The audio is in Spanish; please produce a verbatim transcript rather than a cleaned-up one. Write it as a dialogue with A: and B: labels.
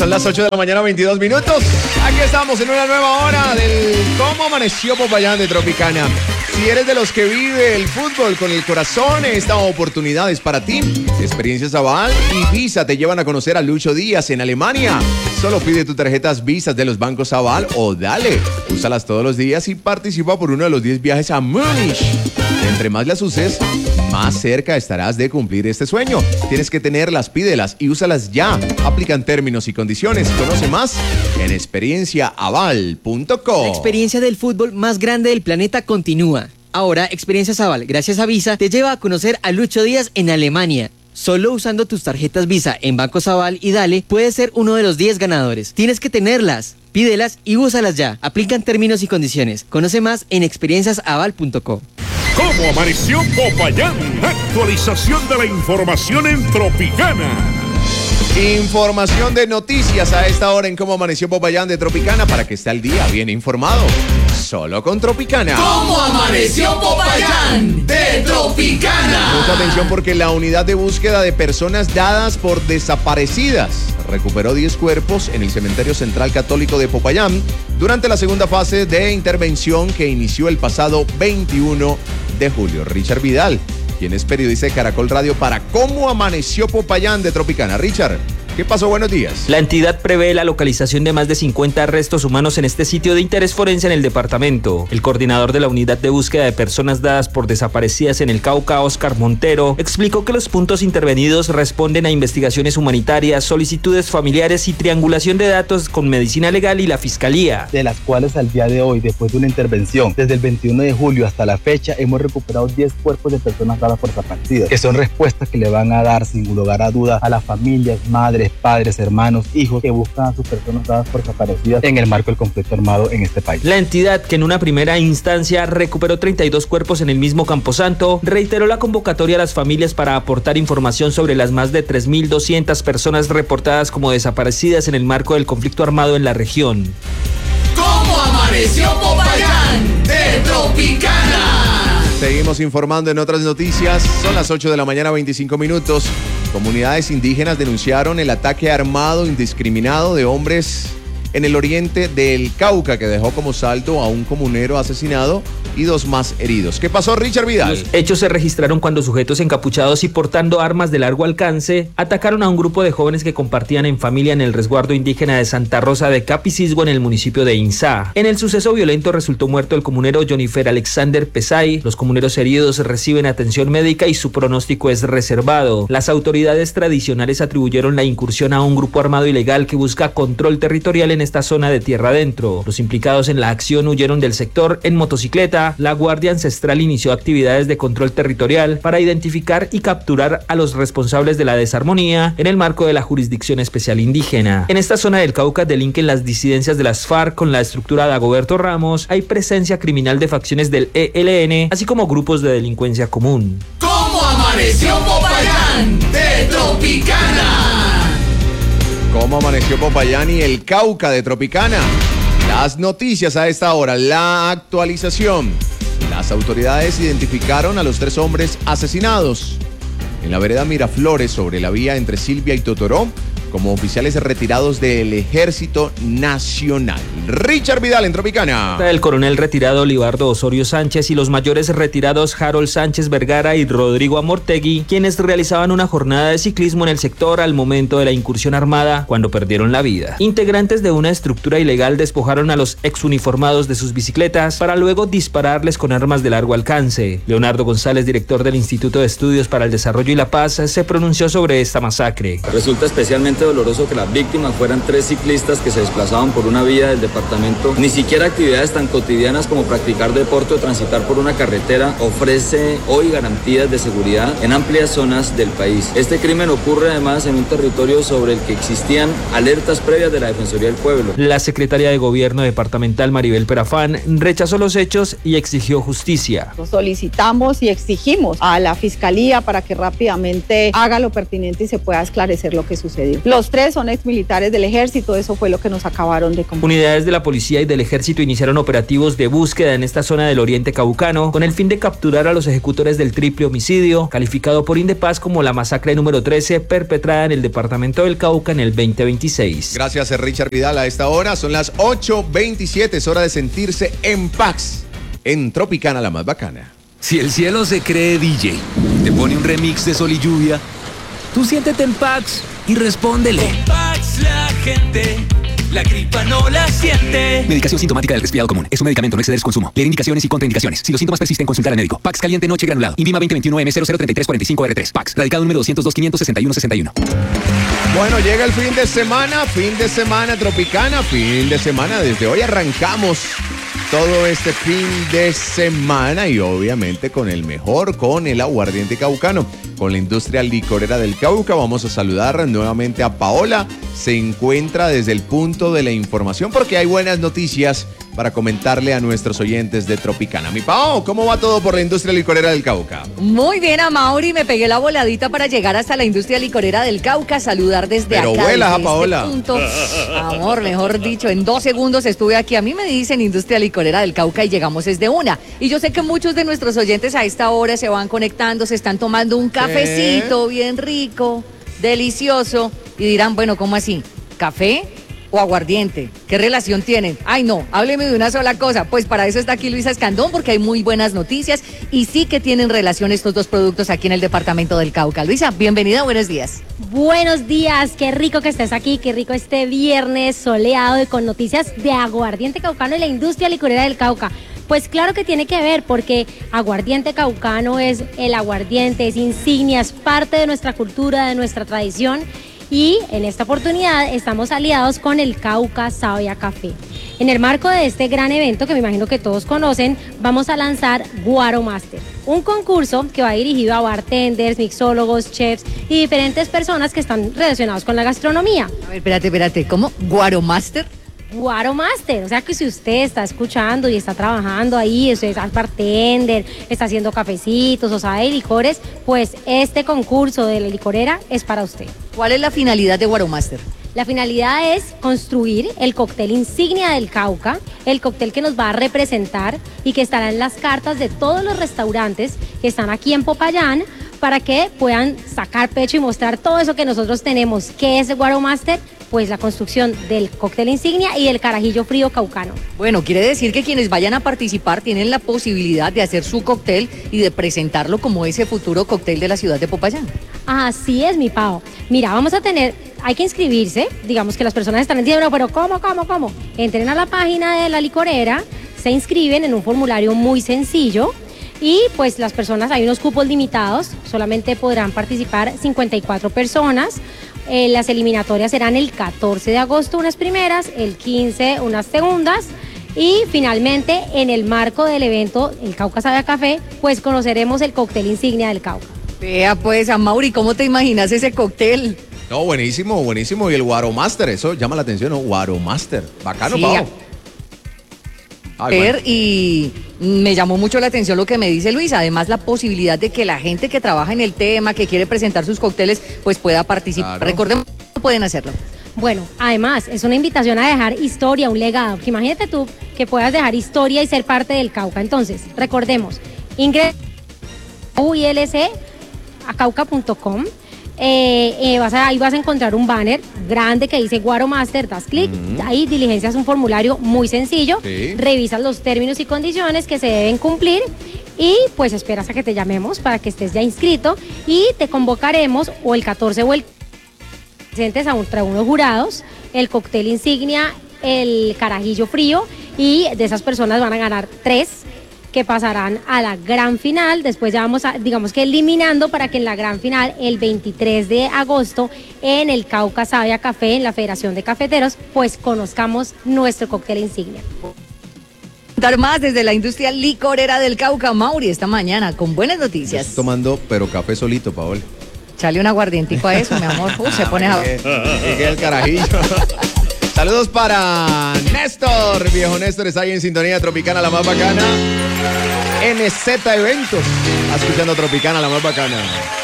A: Son las ocho de la mañana, veintidós minutos. Aquí estamos en una nueva hora del Cómo Amaneció Popayán de Tropicana. Si eres de los que vive el fútbol con el corazón, esta oportunidad es para ti. Experiencias Aval y Visa te llevan a conocer a Lucho Díaz en Alemania. Solo pide tus tarjetas Visas de los bancos Aval o dale. Úsalas todos los días y participa por uno de los diez viajes a Múnich. Entre más las uses, más cerca estarás de cumplir este sueño. Tienes que tenerlas, pídelas y úsalas ya. Aplican términos y condiciones. Conoce más en experiencia aval punto com.
B: La experiencia del fútbol más grande del planeta continúa. Ahora, Experiencias Aval, gracias a Visa, te lleva a conocer a Lucho Díaz en Alemania. Solo usando tus tarjetas Visa en Bancos Aval y Dale, puedes ser uno de los diez ganadores. Tienes que tenerlas, pídelas y úsalas ya. Aplican términos y condiciones. Conoce más en experiencias aval punto com.
C: ¿Cómo amaneció Popayán? Actualización de la información en Tropicana.
A: Información de noticias a esta hora en Cómo Amaneció Popayán de Tropicana para que esté al día bien informado. Solo con Tropicana.
D: ¿Cómo amaneció Popayán de Tropicana?
A: Mucha atención porque la unidad de búsqueda de personas dadas por desaparecidas recuperó diez cuerpos en el Cementerio Central Católico de Popayán durante la segunda fase de intervención que inició el pasado veintiuno de julio. Richard Vidal, quien es periodista de Caracol Radio para Cómo Amaneció Popayán de Tropicana. Richard, ¿qué pasó? Buenos días.
E: La entidad prevé la localización de más de cincuenta restos humanos en este sitio de interés forense en el departamento. El coordinador de la unidad de búsqueda de personas dadas por desaparecidas en el Cauca, Óscar Montero, explicó que los puntos intervenidos responden a investigaciones humanitarias, solicitudes familiares y triangulación de datos con medicina legal y la fiscalía.
F: De las cuales al día de hoy, después de una intervención, desde el veintiuno de julio hasta la fecha, hemos recuperado diez cuerpos de personas dadas por desaparecidas, que son respuestas que le van a dar, sin lugar a dudas, a las familias, madres, padres, hermanos, hijos que buscan a sus personas dadas por desaparecidas en el marco del conflicto armado en este país.
E: La entidad, que en una primera instancia recuperó treinta y dos cuerpos en el mismo Camposanto, reiteró la convocatoria a las familias para aportar información sobre las más de tres mil doscientas personas reportadas como desaparecidas en el marco del conflicto armado en la región.
D: ¿Cómo amaneció Popayán de Tropicana?
A: Seguimos informando en otras noticias. Son las ocho de la mañana, veinticinco minutos. Comunidades indígenas denunciaron el ataque armado indiscriminado de hombres en el oriente del Cauca, que dejó como saldo a un comunero asesinado y dos más heridos. ¿Qué pasó, Richard Vidal?
E: Los hechos se registraron cuando sujetos encapuchados y portando armas de largo alcance atacaron a un grupo de jóvenes que compartían en familia en el resguardo indígena de Santa Rosa de Capicisgo en el municipio de Inzá. En el suceso violento resultó muerto el comunero Jonifer Alexander Pesay. Los comuneros heridos reciben atención médica y su pronóstico es reservado. Las autoridades tradicionales atribuyeron la incursión a un grupo armado ilegal que busca control territorial en esta zona de tierra adentro. Los implicados en la acción huyeron del sector en motocicleta. La Guardia Ancestral inició actividades de control territorial para identificar y capturar a los responsables de la desarmonía en el marco de la Jurisdicción Especial Indígena. En esta zona del Cauca delinquen las disidencias de las FARC con la estructura de Dagoberto Ramos. Hay presencia criminal de facciones del E L N, así como grupos de delincuencia común.
D: ¿Cómo amaneció Popayán de Tropicana?
A: ¿Cómo amaneció Popayán y el Cauca de Tropicana? Las noticias a esta hora, la actualización. Las autoridades identificaron a los tres hombres asesinados en la vereda Miraflores sobre la vía entre Silvia y Totoró como oficiales retirados del Ejército Nacional. Richard Vidal en Tropicana.
E: El coronel retirado Libardo Osorio Sánchez y los mayores retirados Harold Sánchez Vergara y Rodrigo Amortegui, quienes realizaban una jornada de ciclismo en el sector al momento de la incursión armada cuando perdieron la vida. Integrantes de una estructura ilegal despojaron a los exuniformados de sus bicicletas para luego dispararles con armas de largo alcance. Leonardo González, director del Instituto de Estudios para el Desarrollo y la Paz, se pronunció sobre esta masacre.
G: Resulta especialmente doloroso que las víctimas fueran tres ciclistas que se desplazaban por una vía del departamento. Ni siquiera actividades tan cotidianas como practicar deporte o transitar por una carretera ofrece hoy garantías de seguridad en amplias zonas del país. Este crimen ocurre además en un territorio sobre el que existían alertas previas de la Defensoría del Pueblo.
E: La secretaria de Gobierno departamental Maribel Perafán rechazó los hechos y exigió justicia.
H: Solicitamos y exigimos a la Fiscalía para que rápidamente haga lo pertinente y se pueda esclarecer lo que sucedió. Los tres son exmilitares del ejército, eso fue lo que nos acabaron de contar.
E: Unidades de la policía y del ejército iniciaron operativos de búsqueda en esta zona del oriente caucano con el fin de capturar a los ejecutores del triple homicidio, calificado por Indepaz como la masacre número trece perpetrada en el departamento del Cauca en el veinte veintiséis.
A: Gracias, Richard Vidal. A esta hora son las ocho veintisiete, es hora de sentirse en paz en Tropicana, la más bacana.
I: Si el cielo se cree D J, te pone un remix de Sol y Lluvia, tú siéntete en Pax y respóndele.
J: Con Pax la gente, la gripa no la siente.
I: Medicación sintomática del resfriado común. Es un medicamento, no exceder su consumo. Leer indicaciones y contraindicaciones. Si los síntomas persisten, consultar al médico. Pax caliente noche granulado. Invima veinte veintiuno M cero cero treinta y tres cuarenta y cinco R tres. Pax. Radicado número doscientos dos quinientos sesenta y uno sesenta y uno.
A: Bueno, llega el fin de semana, fin de semana Tropicana, fin de semana. Desde hoy arrancamos todo este fin de semana y obviamente con el mejor, con el aguardiente caucano, con la industria licorera del Cauca. Vamos a saludar nuevamente a Paola. Se encuentra desde el punto de la información porque hay buenas noticias para comentarle a nuestros oyentes de Tropicana. Mi Pao, ¿cómo va todo por la industria licorera del Cauca?
K: Muy bien, Amaury, me pegué la voladita para llegar hasta la industria licorera del Cauca, saludar desde
A: Pero
K: acá.
A: Pero vuelas a
K: este
A: Paola.
K: Punto. Amor, mejor dicho, en dos segundos estuve aquí. A mí me dicen industria licorera del Cauca y llegamos desde una. Y yo sé que muchos de nuestros oyentes a esta hora se van conectando, se están tomando un cafecito bien rico, delicioso, y dirán, bueno, ¿cómo así? ¿Café o aguardiente? ¿Qué relación tienen? Ay, no, hábleme de una sola cosa. Pues para eso está aquí Luisa Escandón, porque hay muy buenas noticias y sí que tienen relación estos dos productos aquí en el departamento del Cauca. Luisa, bienvenida, buenos días.
L: Buenos días, qué rico que estés aquí, qué rico este viernes soleado y con noticias de aguardiente caucano y la industria licorera del Cauca. Pues claro que tiene que ver, porque aguardiente caucano es el aguardiente, es insignia, es parte de nuestra cultura, de nuestra tradición. Y en esta oportunidad estamos aliados con el Cauca Savia Café. En el marco de este gran evento, que me imagino que todos conocen, vamos a lanzar Guaro Master, un concurso que va dirigido a bartenders, mixólogos, chefs y diferentes personas que están relacionados con la gastronomía.
K: A ver, espérate, espérate, ¿cómo? ¿Guaro Master?
L: Guaro Master, o sea que si usted está escuchando y está trabajando ahí, usted es bartender, está haciendo cafecitos o sabe licores, pues este concurso de la licorera es para usted.
K: ¿Cuál es la finalidad de Guaro Master?
L: La finalidad es construir el cóctel insignia del Cauca, el cóctel que nos va a representar y que estará en las cartas de todos los restaurantes que están aquí en Popayán, para que puedan sacar pecho y mostrar todo eso que nosotros tenemos. ¿Qué es el Guaro Master? Pues la construcción del cóctel insignia y el carajillo frío caucano.
K: Bueno, quiere decir que quienes vayan a participar tienen la posibilidad de hacer su cóctel y de presentarlo como ese futuro cóctel de la ciudad de Popayán.
L: Así es, mi Pao. Mira, vamos a tener, hay que inscribirse, digamos que las personas están diciendo, pero ¿cómo, cómo, cómo? Entren a la página de la licorera, se inscriben en un formulario muy sencillo. Y pues las personas, hay unos cupos limitados, solamente podrán participar cincuenta y cuatro personas. Eh, las eliminatorias serán el catorce de agosto unas primeras, el quince unas segundas y finalmente en el marco del evento el Cauca Savia Café, pues conoceremos el cóctel insignia del Cauca.
K: Vea pues, Amaury, ¿cómo te imaginas ese cóctel?
A: No, buenísimo, buenísimo. Y el Guaro Master, eso llama la atención, ¿no? Guaro Master, bacano, sí, Pau.
K: Ay, bueno. Y me llamó mucho la atención lo que me dice Luis, además la posibilidad de que la gente que trabaja en el tema, que quiere presentar sus cócteles, pues pueda participar. Claro. Recordemos que pueden hacerlo.
L: Bueno, además es una invitación a dejar historia, un legado, que imagínate tú que puedas dejar historia y ser parte del Cauca. Entonces, recordemos, ingresa a u i l c a cauca punto com. Eh, eh, vas a, ahí vas a encontrar un banner grande que dice Guaro Master, das clic, uh-huh. Ahí diligencias un formulario muy sencillo, sí. Revisas los términos y condiciones que se deben cumplir y pues esperas a que te llamemos para que estés ya inscrito y te convocaremos o el catorce o el presentes a entre unos jurados, el cóctel insignia, el carajillo frío y de esas personas van a ganar tres que pasarán a la gran final. Después ya vamos a, digamos que eliminando para que en la gran final, el veintitrés de agosto, en el Cauca Savia Café, en la Federación de Cafeteros, pues conozcamos nuestro cóctel insignia.
K: Dar más desde la industria licorera del Cauca, Mauri, esta mañana con buenas noticias.
A: Estoy tomando, pero café solito, Paola.
K: Chale un aguardientico a eso, mi amor. Uh, se pone a...
A: Llegué el carajillo. Saludos para Néstor, viejo Néstor, está ahí en sintonía Tropicana, la más bacana. N Z Eventos, escuchando Tropicana, la más bacana.